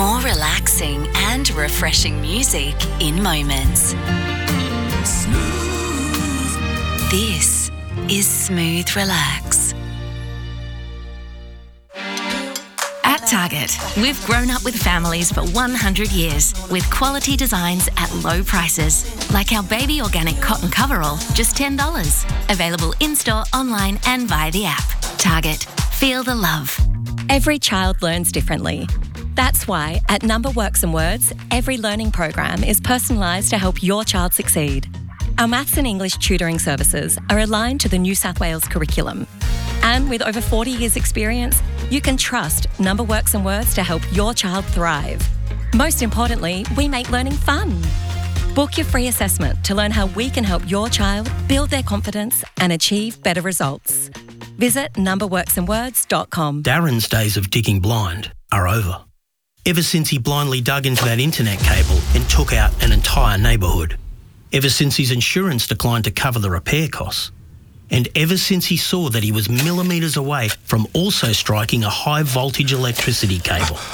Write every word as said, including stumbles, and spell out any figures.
More relaxing and refreshing music in moments. Smooth. This is Smooth Relax. At Target, we've grown up with families for one hundred years with quality designs at low prices. Like our baby organic cotton coverall, just ten dollars. Available in-store, online and via the app. Target. Feel the love. Every child learns differently. That's why at Number Works and Words, every learning program is personalised to help your child succeed. Our maths and English tutoring services are aligned to the New South Wales curriculum. And with over forty years experience, you can trust Number Works and Words to help your child thrive. Most importantly, we make learning fun. Book your free assessment to learn how we can help your child build their confidence and achieve better results. Visit number works and words dot com. Darren's days of digging blind are over. Ever since he blindly dug into that internet cable and took out an entire neighbourhood. Ever since his insurance declined to cover the repair costs. And ever since he saw that he was millimetres away from also striking a high voltage electricity cable.